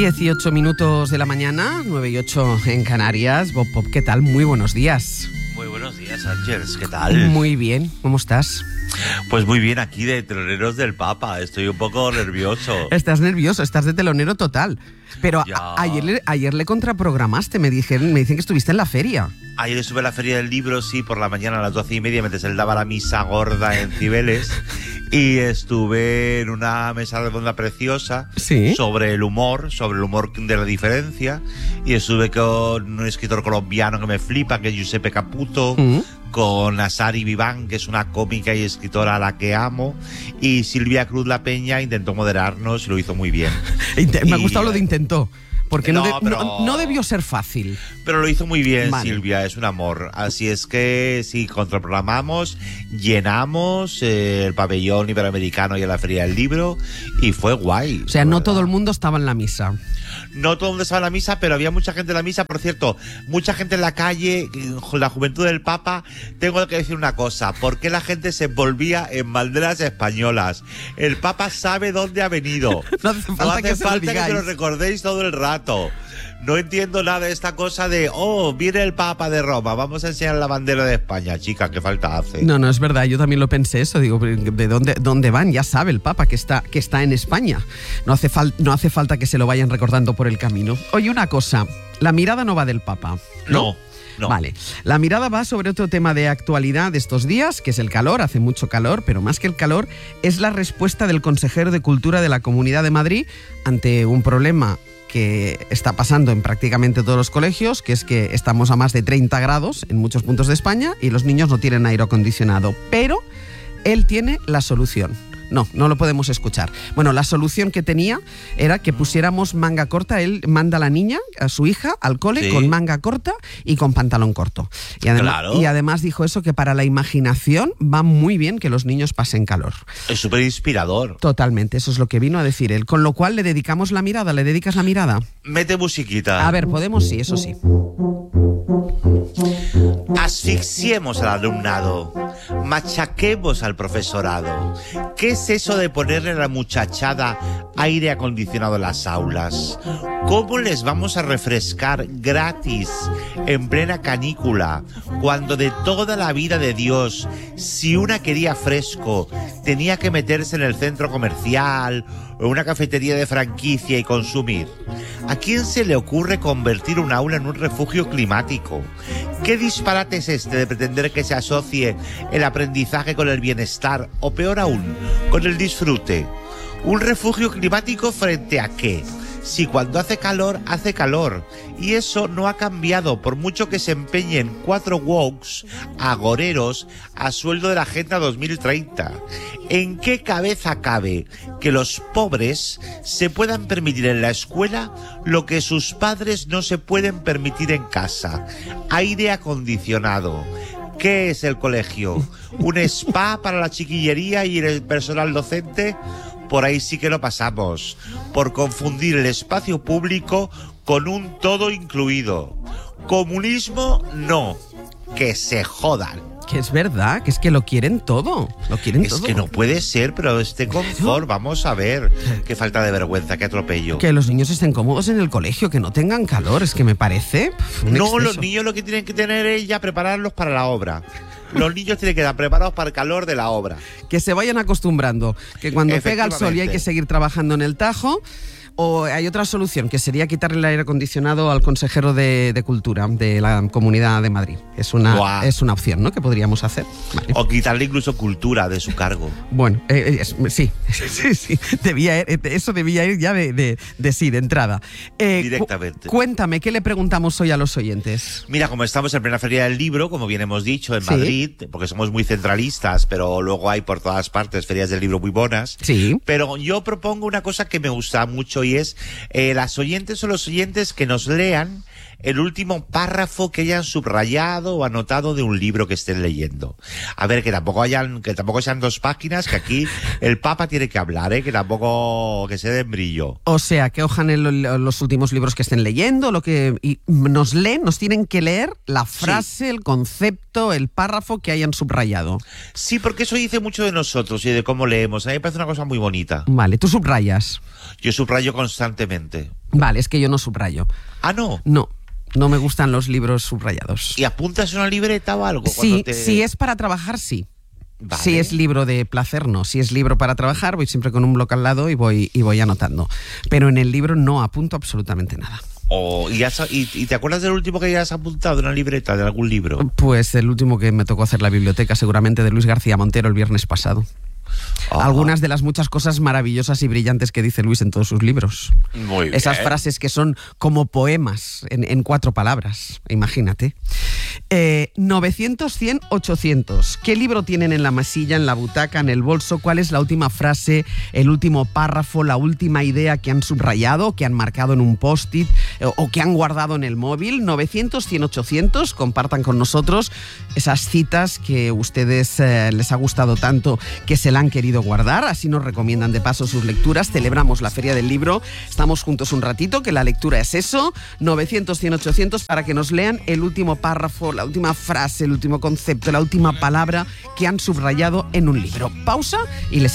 18 minutos de la mañana, 9:08 en Canarias. Bob Pop, ¿qué tal? Muy buenos días. Muy buenos días, Ángeles, ¿qué tal? Muy bien, ¿cómo estás? Pues muy bien, aquí de teloneros del Papa, estoy un poco nervioso. Estás nervioso, estás de telonero total. Pero ayer le contraprogramaste, me dicen que estuviste en la feria. Ayer estuve en la feria del libro, sí, por la mañana a las 12:30, mientras él daba la misa gorda en Cibeles. Y estuve en una mesa redonda preciosa, ¿Sí? sobre el humor de la diferencia. Y estuve con un escritor colombiano que me flipa, que es Giuseppe Caputo, con Asari Viván, que es una cómica y escritora a la que amo, y Silvia Cruz La Peña intentó moderarnos y lo hizo muy bien. Me ha gustado lo de intentó. Porque no debió ser fácil. Pero lo hizo muy bien, vale. Silvia, es un amor. Así es que sí, contraprogramamos, llenamos el pabellón iberoamericano y en la Feria del Libro, y fue guay. O sea, no todo el mundo estaba en la misa. No todo el mundo estaba en la misa, pero había mucha gente en la misa. Por cierto, mucha gente en la calle, la juventud del Papa. Tengo que decir una cosa: ¿por qué la gente se envolvía en banderas españolas? El Papa sabe dónde ha venido. No hace falta que se lo recordéis todo el rato. No entiendo nada de esta cosa de, viene el Papa de Roma, vamos a enseñar la bandera de España, chica, ¿qué falta hace? No, es verdad, yo también lo pensé eso, digo, ¿de dónde van? Ya sabe el Papa que está en España. No hace falta que se lo vayan recordando por el camino. Oye, una cosa, la mirada no va del Papa, ¿no? No. Vale, la mirada va sobre otro tema de actualidad de estos días, que es el calor. Hace mucho calor, pero más que el calor es la respuesta del consejero de Cultura de la Comunidad de Madrid ante un problema que está pasando en prácticamente todos los colegios, que es que estamos a más de 30 grados en muchos puntos de España y los niños no tienen aire acondicionado. Pero él tiene la solución. No lo podemos escuchar. Bueno, la solución que tenía era que pusiéramos manga corta. Él manda a la niña, a su hija, al cole, sí, con manga corta y con pantalón corto. Y además dijo eso, que para la imaginación va muy bien que los niños pasen calor. Es súper inspirador. Totalmente, eso es lo que vino a decir él. Con lo cual le dedicamos la mirada. ¿Le dedicas la mirada? Mete musiquita. A ver, podemos, sí, eso sí. Asfixiemos al alumnado, machaquemos al profesorado. ¿Qué es eso de ponerle a la muchachada aire acondicionado en las aulas? ¿Cómo les vamos a refrescar gratis en plena canícula, cuando de toda la vida de Dios, si una quería fresco, tenía que meterse en el centro comercial o en una cafetería de franquicia y consumir? ¿A quién se le ocurre convertir un aula en un refugio climático? ¿Qué disparate es este de pretender que se asocie el aprendizaje con el bienestar, o peor aún, con el disfrute? ¿Un refugio climático frente a qué? Si cuando hace calor, y eso no ha cambiado, por mucho que se empeñen 4 wokes agoreros a sueldo de la Agenda 2030. ¿En qué cabeza cabe que los pobres se puedan permitir en la escuela lo que sus padres no se pueden permitir en casa? Aire acondicionado. ¿Qué es el colegio? ¿Un spa para la chiquillería y el personal docente? Por ahí sí que lo pasamos, por confundir el espacio público con un todo incluido. Comunismo, no. Que se jodan. Que es verdad, que es que lo quieren todo. Es que no puede ser, pero este confort, vamos a ver. Qué falta de vergüenza, qué atropello. Que los niños estén cómodos en el colegio, que no tengan calor, es que me parece un exceso. Los niños lo que tienen que tener es ya prepararlos para la obra. Los niños tienen que estar preparados para el calor de la obra. Que se vayan acostumbrando, que cuando pega el sol y hay que seguir trabajando en el Tajo. O hay otra solución, que sería quitarle el aire acondicionado al consejero de Cultura de la Comunidad de Madrid. Es una opción, ¿no?, que podríamos hacer. Vale. O quitarle incluso Cultura de su cargo. Bueno, sí. Eso debía ir ya de entrada. Directamente. Cuéntame, ¿qué le preguntamos hoy a los oyentes? Mira, como estamos en plena Feria del Libro, como bien hemos dicho, en Madrid, porque somos muy centralistas, pero luego hay por todas partes ferias del libro muy buenas. Sí. Pero yo propongo una cosa que me gusta mucho, y es las oyentes o los oyentes que nos lean el último párrafo que hayan subrayado o anotado de un libro que estén leyendo. A ver, que tampoco sean 2 páginas, que aquí el Papa tiene que hablar, que se den brillo. O sea, que hojan los últimos libros que estén leyendo, y nos tienen que leer la frase, el concepto, el párrafo que hayan subrayado. Sí, porque eso dice mucho de nosotros y de cómo leemos. A mí me parece una cosa muy bonita. Vale, ¿tú subrayas? Yo subrayo subrayo constantemente. Vale, es que yo no subrayo. Ah, ¿no? No me gustan los libros subrayados. ¿Y apuntas una libreta o algo? Sí, si es para trabajar, sí. Vale. Si es libro de placer, no. Si es libro para trabajar, voy siempre con un bloc al lado y voy anotando. Pero en el libro no apunto absolutamente nada. ¿Y te acuerdas del último que hayas apuntado en una libreta de algún libro? Pues el último que me tocó hacer la biblioteca, seguramente de Luis García Montero, el viernes pasado. Algunas de las muchas cosas maravillosas y brillantes que dice Luis en todos sus libros. Muy bien. Esas frases que son como poemas en 4 palabras, imagínate. 900, 100, 800. ¿Qué libro tienen en la mesilla, en la butaca, en el bolso? ¿Cuál es la última frase, el último párrafo, la última idea que han subrayado, que han marcado en un post-it o que han guardado en el móvil? 900, 100, 800. Compartan con nosotros esas citas que a ustedes les ha gustado tanto que se la han querido guardar. Así nos recomiendan de paso sus lecturas. Celebramos la Feria del Libro. Estamos juntos un ratito, que la lectura es eso. 900, 100, 800 para que nos lean el último párrafo, la última frase, el último concepto, la última palabra que han subrayado en un libro. Pausa y les